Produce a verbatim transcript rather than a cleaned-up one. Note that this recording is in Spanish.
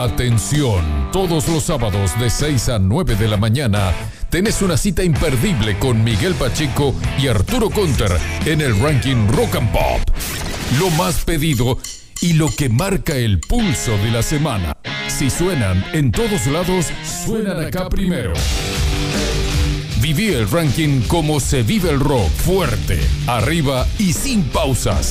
Atención, todos los sábados de seis a nueve de la mañana tenés una cita imperdible con Miguel Pacheco y Arturo Conter en el ranking Rock and Pop. Lo más pedido y lo que marca el pulso de la semana. Si suenan en todos lados, suenan acá primero. Viví el ranking como se vive el rock, fuerte, arriba y sin pausas.